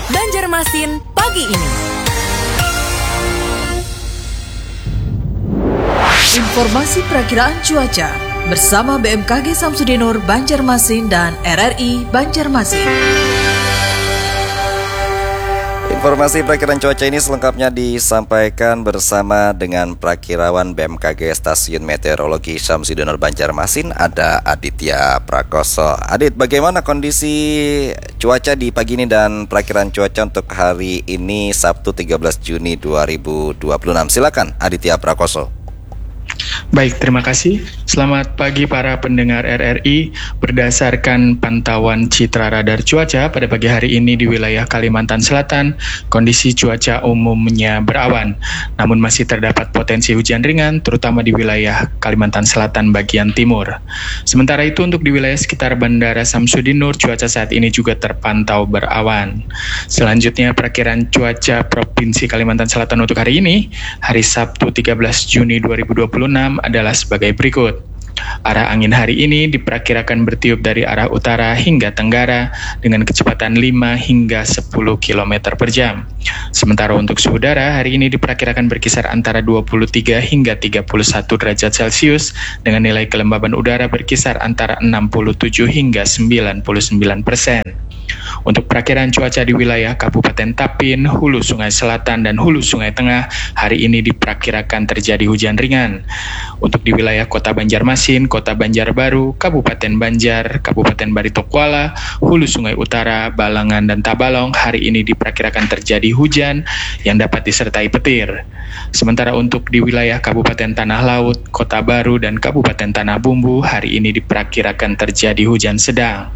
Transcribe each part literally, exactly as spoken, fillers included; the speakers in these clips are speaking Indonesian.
Banjarmasin pagi ini. Informasi perakiraan cuaca bersama B M K G Samsudinur Banjarmasin dan R R I Banjarmasin. Informasi perakiraan cuaca ini selengkapnya disampaikan bersama dengan Prakirawan B M K G Stasiun Meteorologi Samsudinur Banjarmasin, ada Aditya Prakoso. Adit, bagaimana kondisi cuaca di pagi ini dan perakiraan cuaca untuk hari ini Sabtu tiga belas Juni dua ribu dua puluh enam? Silakan Aditya Prakoso. Baik, terima kasih. Selamat pagi para pendengar R R I. Berdasarkan pantauan citra radar cuaca pada pagi hari ini di wilayah Kalimantan Selatan, kondisi cuaca umumnya berawan, namun masih terdapat potensi hujan ringan, terutama di wilayah Kalimantan Selatan bagian timur. Sementara itu untuk di wilayah sekitar Bandara Samsudinur, cuaca saat ini juga terpantau berawan. Selanjutnya, perakiraan cuaca Provinsi Kalimantan Selatan untuk hari ini, hari Sabtu tiga belas Juni dua ribu dua puluh enam adalah sebagai berikut. Arah angin hari ini diperkirakan bertiup dari arah utara hingga tenggara dengan kecepatan lima hingga sepuluh kilometer per jam. Sementara untuk suhu udara hari ini diperkirakan berkisar antara dua puluh tiga hingga tiga puluh satu derajat Celcius dengan nilai kelembaban udara berkisar antara enam puluh tujuh hingga sembilan puluh sembilan persen. Untuk perakiraan cuaca di wilayah Kabupaten Tapin, Hulu Sungai Selatan, dan Hulu Sungai Tengah, hari ini diperkirakan terjadi hujan ringan. Untuk di wilayah Kota Banjarmasin, Kota Banjarbaru, Kabupaten Banjar, Kabupaten Baritokwala, Hulu Sungai Utara, Balangan, dan Tabalong, hari ini diperkirakan terjadi hujan yang dapat disertai petir. Sementara untuk di wilayah Kabupaten Tanah Laut, Kota Baru, dan Kabupaten Tanah Bumbu, hari ini diperkirakan terjadi hujan sedang.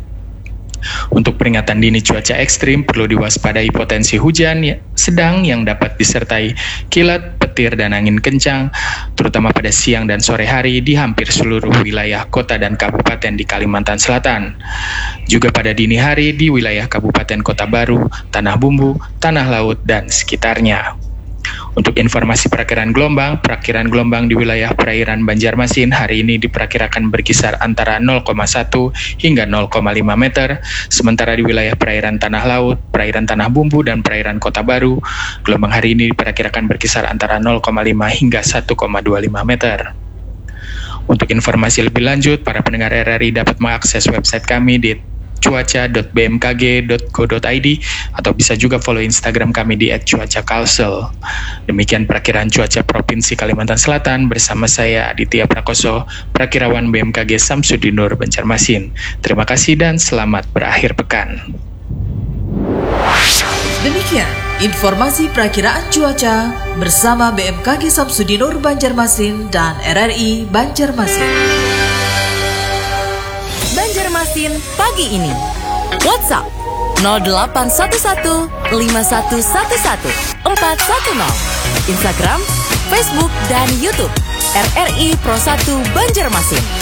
Untuk peringatan dini cuaca ekstrim perlu diwaspadai potensi hujan sedang yang dapat disertai kilat, petir, dan angin kencang, terutama pada siang dan sore hari di hampir seluruh wilayah kota dan kabupaten di Kalimantan Selatan. Juga pada dini hari di wilayah Kabupaten Kota Baru, Tanah Bumbu, Tanah Laut, dan sekitarnya. Untuk informasi perakiraan gelombang, perakiraan gelombang di wilayah perairan Banjarmasin hari ini diperkirakan berkisar antara nol koma satu hingga nol koma lima meter, sementara di wilayah perairan Tanah Laut, perairan Tanah Bumbu, dan perairan Kota Baru, gelombang hari ini diperkirakan berkisar antara nol koma lima hingga satu koma dua lima meter. Untuk informasi lebih lanjut, para pendengar R R I dapat mengakses website kami di cuaca dot b m k g dot go dot i d atau bisa juga follow Instagram kami di et cuaca kalsel. Demikian perakiraan cuaca Provinsi Kalimantan Selatan bersama saya Aditya Prakoso, Prakirawan B M K G Samsudinur Banjarmasin. Terima kasih dan selamat berakhir pekan. Demikian informasi perakiraan cuaca bersama B M K G Samsudinur Banjarmasin dan R R I Banjarmasin. Banjarmasin pagi ini. WhatsApp nol delapan satu satu lima satu satu satu empat satu nol. Instagram, Facebook, dan YouTube R R I Pro satu Banjarmasin.